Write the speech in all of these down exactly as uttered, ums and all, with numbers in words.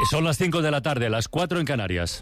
Son las cinco de la tarde, las cuatro en Canarias.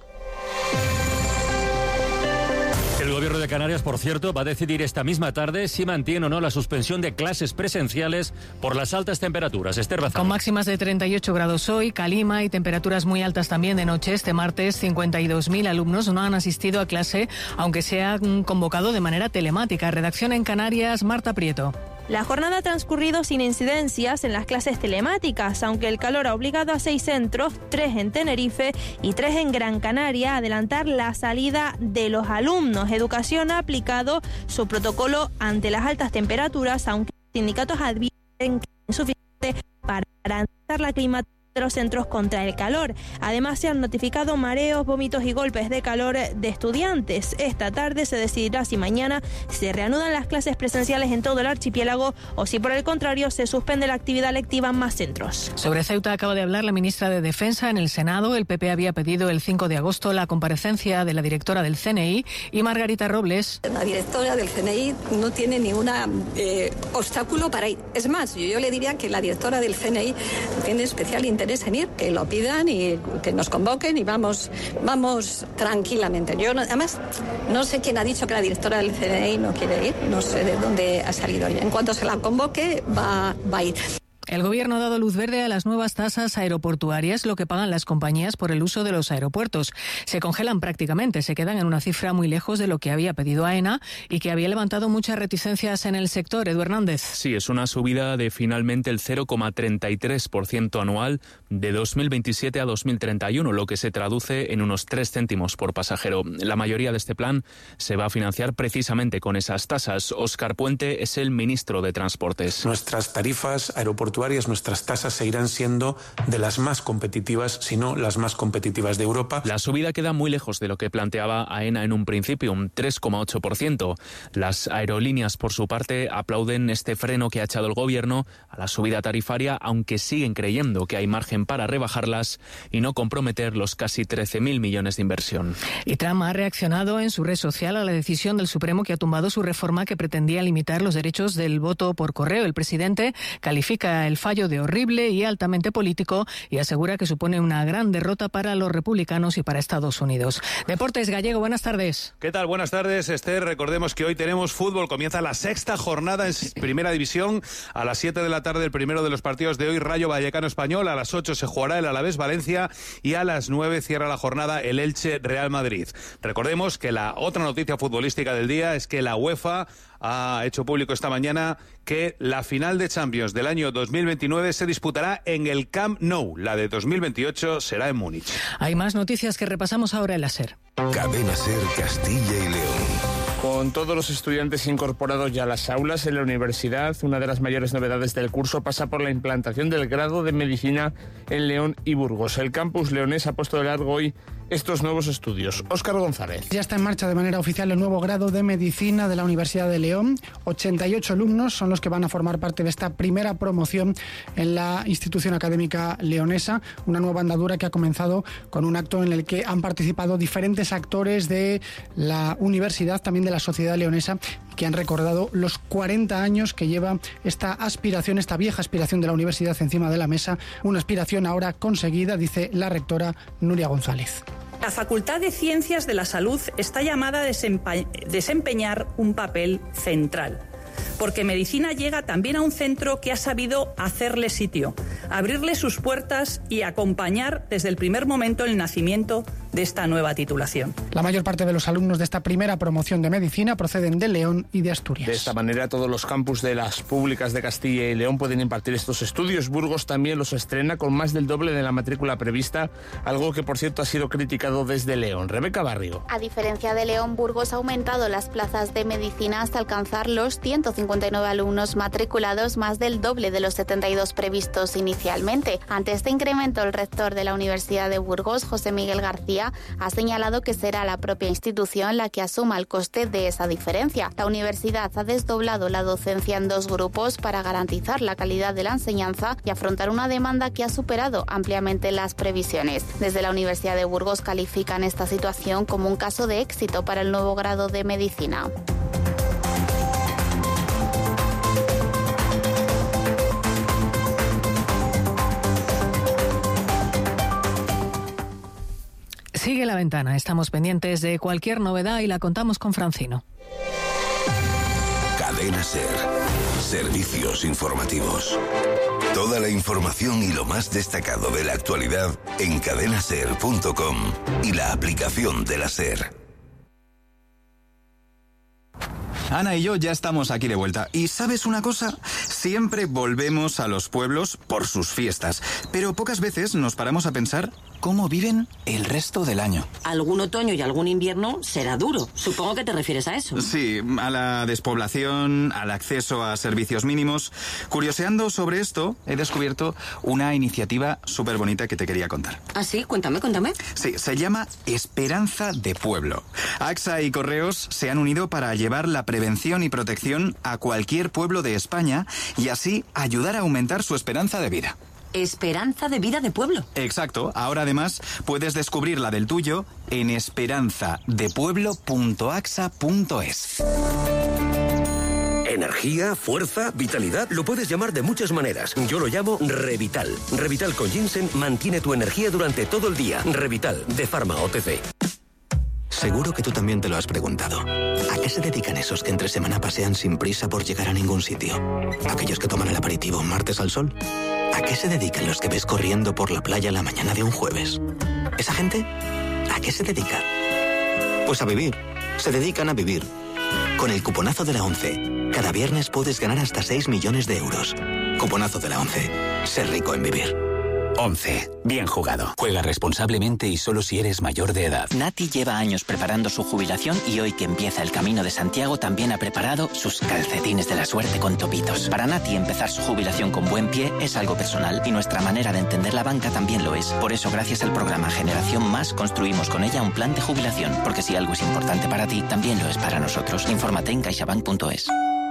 El Gobierno de Canarias, por cierto, va a decidir esta misma tarde si mantiene o no la suspensión de clases presenciales por las altas temperaturas. Esther Bazán. Con máximas de treinta y ocho grados hoy, calima y temperaturas muy altas también de noche. Este martes, cincuenta y dos mil alumnos no han asistido a clase, aunque se han convocado de manera telemática. Redacción en Canarias, Marta Prieto. La jornada ha transcurrido sin incidencias en las clases telemáticas, aunque el calor ha obligado a seis centros, tres en Tenerife y tres en Gran Canaria, a adelantar la salida de los alumnos. Educación ha aplicado su protocolo ante las altas temperaturas, aunque los sindicatos advierten que es insuficiente para garantizar la climatología de los centros contra el calor. Además, se han notificado mareos, vómitos y golpes de calor de estudiantes. Esta tarde se decidirá si mañana se reanudan las clases presenciales en todo el archipiélago o si por el contrario se suspende la actividad lectiva en más centros. Sobre Ceuta acaba de hablar la ministra de Defensa en el Senado. El P P había pedido el cinco de agosto la comparecencia de la directora del C N I y Margarita Robles. La directora del C N I no tiene ningún eh, obstáculo para ir. Es más, yo, yo le diría que la directora del C N I tiene especial interés en ir, que lo pidan y que nos convoquen y vamos, vamos tranquilamente. Yo no, además no sé quién ha dicho que la directora del C N I no quiere ir, no sé de dónde ha salido. En cuanto se la convoque va, va a ir. El Gobierno ha dado luz verde a las nuevas tasas aeroportuarias, lo que pagan las compañías por el uso de los aeropuertos. Se congelan prácticamente, se quedan en una cifra muy lejos de lo que había pedido AENA y que había levantado muchas reticencias en el sector. Edu Hernández. Sí, es una subida de finalmente el cero coma treinta y tres por ciento anual de dos mil veintisiete a dos mil treinta y uno, lo que se traduce en unos tres céntimos por pasajero. La mayoría de este plan se va a financiar precisamente con esas tasas. Óscar Puente es el ministro de Transportes. Nuestras tarifas aeroportuarias, nuestras tasas seguirán siendo de las más competitivas, si no las más competitivas de Europa. La subida queda muy lejos de lo que planteaba AENA en un principio, un tres coma ocho por ciento. Las aerolíneas, por su parte, aplauden este freno que ha echado el Gobierno a la subida tarifaria, aunque siguen creyendo que hay margen para rebajarlas y no comprometer los casi trece mil millones de inversión. Y Trump ha reaccionado en su red social a la decisión del Supremo que ha tumbado su reforma que pretendía limitar los derechos del voto por correo. El presidente califica el fallo de horrible y altamente político y asegura que supone una gran derrota para los republicanos y para Estados Unidos. Deportes, Gallego, buenas tardes. ¿Qué tal? Buenas tardes, Esther. Recordemos que hoy tenemos fútbol. Comienza la sexta jornada en Primera División. A las siete de la tarde el primero de los partidos de hoy, Rayo Vallecano Español. A las ocho se jugará el Alavés Valencia y a las nueve cierra la jornada el Elche Real Madrid. Recordemos que la otra noticia futbolística del día es que la UEFA ha hecho público esta mañana que la final de Champions del año dos mil veintinueve se disputará en el Camp Nou. La de dos mil veintiocho será en Múnich. Hay más noticias que repasamos ahora en la SER. Cadena SER Castilla y León. Con todos los estudiantes incorporados ya a las aulas en la universidad, una de las mayores novedades del curso pasa por la implantación del grado de Medicina en León y Burgos. El campus leonés ha puesto de largo hoy estos nuevos estudios. Óscar González. Ya está en marcha de manera oficial el nuevo grado de Medicina de la Universidad de León. ochenta y ocho alumnos son los que van a formar parte de esta primera promoción en la institución académica leonesa, una nueva andadura que ha comenzado con un acto en el que han participado diferentes actores de la universidad, también de la sociedad leonesa, que han recordado los cuarenta años que lleva esta aspiración, esta vieja aspiración de la universidad encima de la mesa, una aspiración ahora conseguida, dice la rectora Nuria González. La Facultad de Ciencias de la Salud está llamada a desempeñar un papel central, porque medicina llega también a un centro que ha sabido hacerle sitio, abrirle sus puertas y acompañar desde el primer momento el nacimiento de esta nueva titulación. La mayor parte de los alumnos de esta primera promoción de medicina proceden de León y de Asturias. De esta manera, todos los campus de las públicas de Castilla y León pueden impartir estos estudios. Burgos también los estrena con más del doble de la matrícula prevista, algo que, por cierto, ha sido criticado desde León. Rebeca Barrio. A diferencia de León, Burgos ha aumentado las plazas de medicina hasta alcanzar los ciento cincuenta y nueve alumnos matriculados, más del doble de los setenta y dos previstos inicialmente. Ante este incremento, el rector de la Universidad de Burgos, José Miguel García, ha señalado que será la propia institución la que asuma el coste de esa diferencia. La universidad ha desdoblado la docencia en dos grupos para garantizar la calidad de la enseñanza y afrontar una demanda que ha superado ampliamente las previsiones. Desde la Universidad de Burgos califican esta situación como un caso de éxito para el nuevo grado de medicina. Sigue La Ventana. Estamos pendientes de cualquier novedad y la contamos con Francino. Cadena SER. Servicios informativos. Toda la información y lo más destacado de la actualidad en cadena ser punto com y la aplicación de la SER. Ana y yo ya estamos aquí de vuelta. Y ¿sabes una cosa? Siempre volvemos a los pueblos por sus fiestas, pero pocas veces nos paramos a pensar cómo viven el resto del año. Algún otoño y algún invierno será duro. Supongo que te refieres a eso. Sí, a la despoblación, al acceso a servicios mínimos. Curioseando sobre esto, he descubierto una iniciativa súper bonita que te quería contar. ¿Ah, sí? Cuéntame, cuéntame. Sí, se llama Esperanza de Pueblo. AXA y Correos se han unido para llevar la prevención y protección a cualquier pueblo de España y así ayudar a aumentar su esperanza de vida. Esperanza de vida de pueblo. Exacto. Ahora además puedes descubrir la del tuyo en esperanza de pueblo punto axa punto es. Energía, fuerza, vitalidad, lo puedes llamar de muchas maneras. Yo lo llamo Revital. Revital con ginseng mantiene tu energía durante todo el día. Revital, de Pharma O T C. Seguro que tú también te lo has preguntado. ¿A qué se dedican esos que entre semana pasean sin prisa por llegar a ningún sitio? ¿Aquellos que toman el aperitivo un martes al sol? ¿A qué se dedican los que ves corriendo por la playa la mañana de un jueves? ¿Esa gente? ¿A qué se dedica? Pues a vivir. Se dedican a vivir. Con el cuponazo de la ONCE, cada viernes puedes ganar hasta seis millones de euros. Cuponazo de la ONCE. Ser rico en vivir. once. Bien jugado. Juega responsablemente y solo si eres mayor de edad. Nati lleva años preparando su jubilación y hoy que empieza el Camino de Santiago también ha preparado sus calcetines de la suerte con topitos. Para Nati empezar su jubilación con buen pie es algo personal y nuestra manera de entender la banca también lo es. Por eso gracias al programa Generación Más construimos con ella un plan de jubilación. Porque si algo es importante para ti, también lo es para nosotros. Infórmate en caixabank punto es.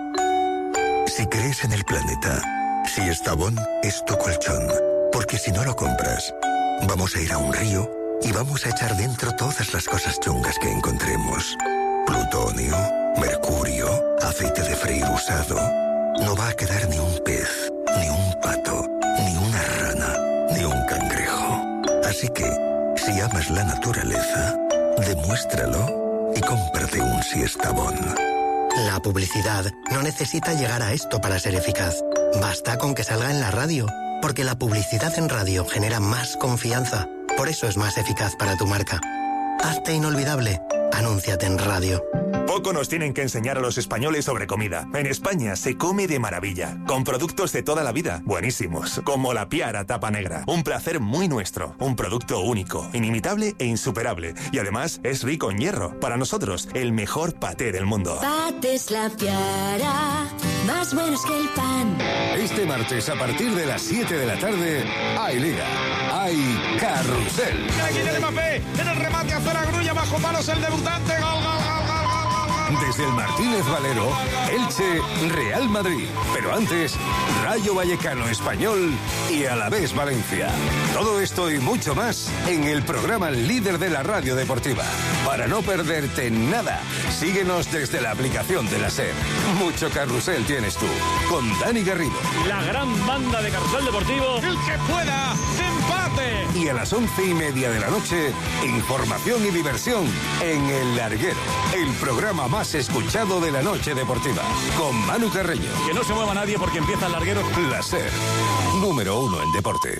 Si crees en el planeta, si Estabón es tu colchón. Porque si no lo compras, vamos a ir a un río y vamos a echar dentro todas las cosas chungas que encontremos. Plutonio, mercurio, aceite de freír usado. No va a quedar ni un pez, ni un pato, ni una rana, ni un cangrejo. Así que, si amas la naturaleza, demuéstralo y cómprate un Siestabón. La publicidad no necesita llegar a esto para ser eficaz. Basta con que salga en la radio. Porque la publicidad en radio genera más confianza. Por eso es más eficaz para tu marca. Hazte inolvidable. Anúnciate en radio. Poco nos tienen que enseñar a los españoles sobre comida. En España se come de maravilla, con productos de toda la vida, buenísimos, como la Piara Tapa Negra. Un placer muy nuestro, un producto único, inimitable e insuperable. Y además es rico en hierro. Para nosotros, el mejor paté del mundo. Patés La Piara, más buenos que el pan. Este martes a partir de las siete de la tarde, hay Liga, hay Carrusel. Aquí tenemos Mbappé, en el remate hacia la grulla, bajo palos el debutante, gol, gol, gol, gol. Desde el Martínez Valero, Elche, Real Madrid. Pero antes, Rayo Vallecano Español y Alavés Valencia. Todo esto y mucho más en el programa líder de la radio deportiva. Para no perderte nada, síguenos desde la aplicación de la SER. Mucho carrusel tienes tú, con Dani Garrido. La gran banda de Carrusel Deportivo. El que pueda, empate. Y a las once y media de la noche, información y diversión en El Larguero, el programa más escuchado de la noche deportiva, con Manu Carreño. Que no se mueva nadie porque empieza El Larguero. La SER, número uno en deporte.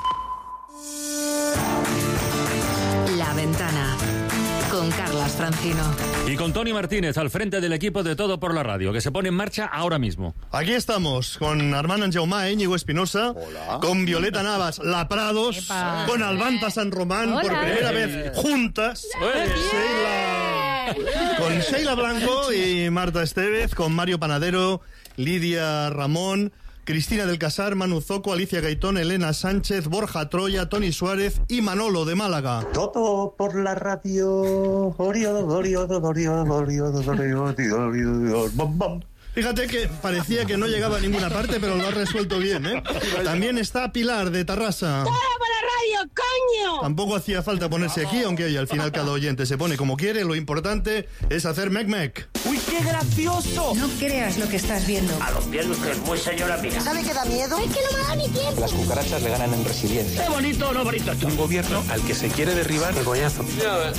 La Ventana, con Carlas Francino. Y con Tony Martínez al frente del equipo de Todo por la Radio, que se pone en marcha ahora mismo. Aquí estamos, con Armand Anjaumá, Íñigo Espinosa, Hola. con Violeta Navas, La Prados, Epa. con Albanta San Román, Hola. por primera Eh. vez juntas, Sheila, con Sheila Blanco y Marta Estevez, con Mario Panadero, Lidia Ramón, Cristina del Casar, Manu Zoco, Alicia Gaitón, Elena Sánchez, Borja Troya, Tony Suárez y Manolo de Málaga. Todo por la radio. Orio, orio, orio, orio, orio, orio, orio, bom, bom. Fíjate que parecía que no llegaba a ninguna parte, pero lo ha resuelto bien, ¿eh? También está Pilar, de Tarrasa. ¡Todo para la radio, coño! Tampoco hacía falta ponerse aquí, aunque oye, al final cada oyente se pone como quiere. Lo importante es hacer mec-mec. ¡Uy, qué gracioso! No creas lo que estás viendo. A los pies usted, muy señora mía. ¿Sabe qué da miedo? Es que no me ha dado ni tiempo. Las cucarachas le ganan en resiliencia. ¡Qué bonito o no bonito! Un gobierno al que se quiere derribar. ¡Qué coñazo!